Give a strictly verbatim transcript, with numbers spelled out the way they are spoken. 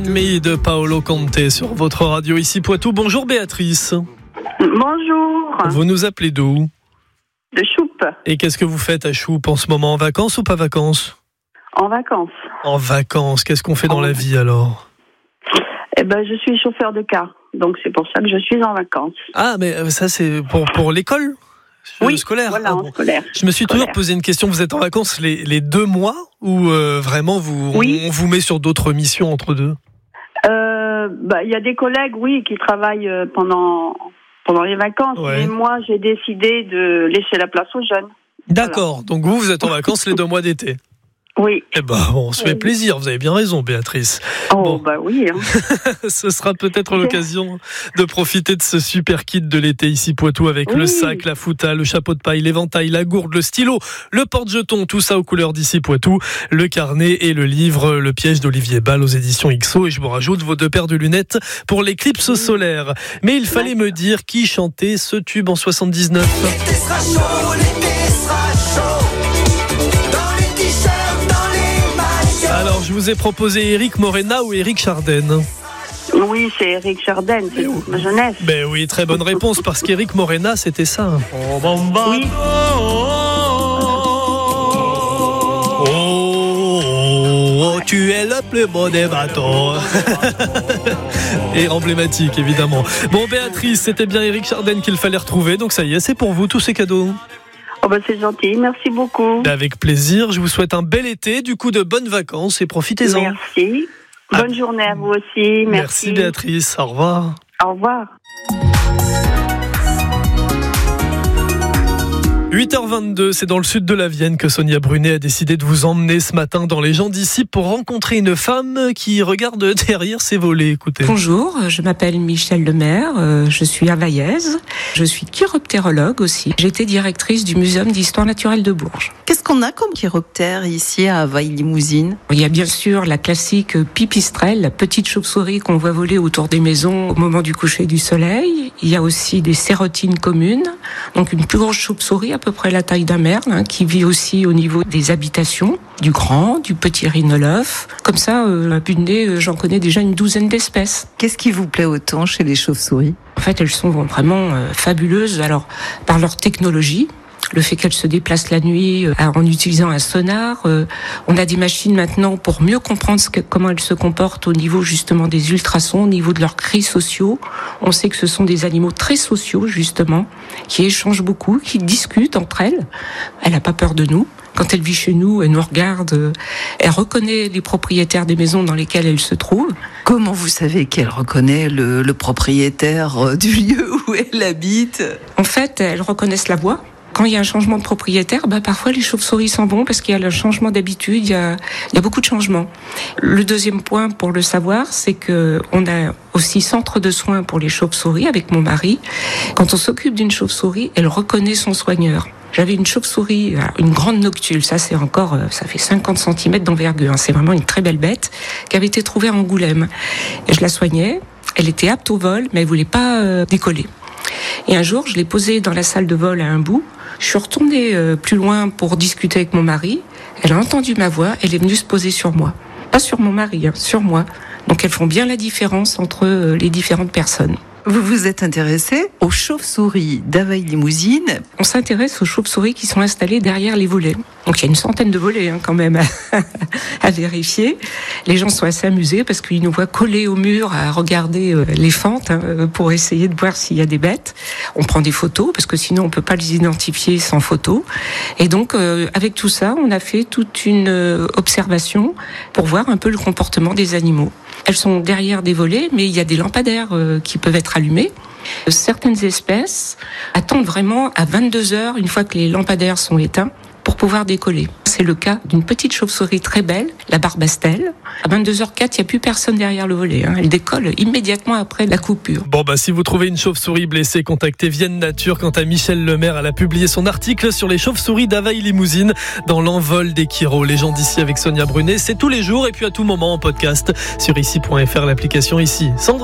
Mais de Paolo Conte sur votre radio ici Poitou. Bonjour Béatrice. Bonjour. Vous nous appelez d'où ? De Choupe. Et qu'est-ce que vous faites à Choupe en ce moment ? En vacances ou pas vacances ? En vacances. En vacances. Qu'est-ce qu'on fait dans la vie alors ? Eh ben, je suis chauffeur de car. Donc c'est pour ça que je suis en vacances. Ah, mais ça c'est pour, pour l'école ? Oui, scolaire. voilà, ah, en bon. scolaire. Je me suis Scolaire. toujours posé une question. Vous êtes en vacances les, les deux mois ou euh, vraiment vous, Oui. on, on vous met sur d'autres missions entre deux ? Euh, bah, il y a des collègues, oui, qui travaillent euh, pendant pendant les vacances. Ouais. Mais moi, j'ai décidé de laisser la place aux jeunes. D'accord. Voilà. Donc vous, vous êtes en vacances les deux mois d'été. Oui. Eh ben, bon, on se fait plaisir. Vous avez bien raison, Béatrice. Oh, Bon. bah oui. Hein. Ce sera peut-être l'occasion de profiter de ce super kit de l'été ici Poitou avec Oui. le sac, la fouta, le chapeau de paille, l'éventail, la gourde, le stylo, le porte-jeton, tout ça aux couleurs d'ici Poitou, le carnet et le livre Le piège d'Olivier Ball aux éditions X O. Et je vous rajoute vos deux paires de lunettes pour l'éclipse solaire. Mais il fallait me dire qui chantait ce tube en soixante-dix-neuf. L'été sera chaud, l'été sera chaud. Dans les t-shirts, dans les maillots. Alors, je vous ai proposé Éric Morena ou Éric Chardin. Oui, c'est Éric Chardin, c'est toute ma jeunesse. Ben oui, très bonne réponse, parce qu'Éric Morena, c'était ça. Oui. Oh, oh, oh, tu es le plus beau des bateaux. Et emblématique, évidemment. Bon, Béatrice, c'était bien Éric Chardin qu'il fallait retrouver, donc ça y est, c'est pour vous, tous ces cadeaux. Oh, bah, c'est gentil, merci beaucoup. Avec plaisir, je vous souhaite un bel été, du coup de bonnes vacances et profitez-en. Merci. Bonne Ah. journée à vous aussi. Merci. Merci Béatrice, au revoir. Au revoir. huit heures vingt-deux, c'est dans le sud de la Vienne que Sonia Brunet a décidé de vous emmener ce matin dans les gens d'ici pour rencontrer une femme qui regarde derrière ses volets. Écoutez. Bonjour, je m'appelle Michel Lemaire, euh, je suis havaillaise, je suis chiroptérologue aussi. J'étais directrice du Muséum d'histoire naturelle de Bourges. Qu'est-ce qu'on a comme chiroptère ici à Havaï-Limousine ? Il y a bien sûr la classique pipistrelle, la petite chauve-souris qu'on voit voler autour des maisons au moment du coucher du soleil. Il y a aussi des sérotines communes, donc une plus grosse chauve-souris à peu près la taille d'un merle, hein, qui vit aussi au niveau des habitations, du grand, du petit rhinolophe. Comme ça, euh, à but de nez, euh, j'en connais déjà une douzaine d'espèces. Qu'est-ce qui vous plaît autant chez les chauves-souris ? En fait, elles sont vraiment euh, fabuleuses. Alors, par leur technologie, le fait qu'elles se déplacent la nuit euh, en utilisant un sonar. Euh, on a des machines maintenant pour mieux comprendre ce que, comment elles se comportent au niveau justement des ultrasons, au niveau de leurs cris sociaux. On sait que ce sont des animaux très sociaux justement, qui échangent beaucoup, qui discutent entre elles. Elle n'a pas peur de nous. Quand elle vit chez nous, elle nous regarde, euh, elle reconnaît les propriétaires des maisons dans lesquelles elle se trouve. Comment vous savez qu'elle reconnaît le, le propriétaire euh, du lieu où elle habite ? En fait, elles reconnaissent la voix. Quand il y a un changement de propriétaire, bah parfois les chauves-souris s'en vont parce qu'il y a le changement d'habitude, il y a, il y a beaucoup de changements. Le deuxième point pour le savoir, c'est que on a aussi centre de soins pour les chauves-souris avec mon mari. Quand on s'occupe d'une chauve-souris, elle reconnaît son soigneur. J'avais une chauve-souris, une grande noctule, ça c'est encore, ça fait cinquante centimètres d'envergure, c'est vraiment une très belle bête, qui avait été trouvée à Angoulême. Et je la soignais, elle était apte au vol, mais elle voulait pas euh, décoller. Et un jour, je l'ai posée dans la salle de vol à un bout. Je suis retournée euh, plus loin pour discuter avec mon mari. Elle a entendu ma voix, elle est venue se poser sur moi. Pas sur mon mari, hein, sur moi. Donc elles font bien la différence entre euh, les différentes personnes. Vous vous êtes intéressé aux chauves-souris d'Havaï-Limousine. On s'intéresse aux chauves-souris qui sont installées derrière les volets. Donc il y a une centaine de volets hein, quand même à, à vérifier. Les gens sont assez amusés parce qu'ils nous voient collés au mur à regarder euh, les fentes hein, pour essayer de voir s'il y a des bêtes. On prend des photos parce que sinon on peut pas les identifier sans photo. Et donc euh, avec tout ça, on a fait toute une euh, observation pour voir un peu le comportement des animaux. Elles sont derrière des volets, mais il y a des lampadaires euh, qui peuvent être allumés. Certaines espèces attendent vraiment à vingt-deux heures, une fois que les lampadaires sont éteints, pour pouvoir décoller. C'est le cas d'une petite chauve-souris très belle, la barbastelle. À vingt-deux heures quatre, il n'y a plus personne derrière le volet. Hein. Elle décolle immédiatement après la coupure. Bon, bah, si vous trouvez une chauve-souris blessée, contactez Vienne Nature. Quant à Michel Lemaire, elle a publié son article sur les chauves-souris d'Havaï-Limousine dans l'envol des Chiros. Les gens d'ici avec Sonia Brunet, c'est tous les jours et puis à tout moment en podcast sur ici point f r, l'application ici. Sandra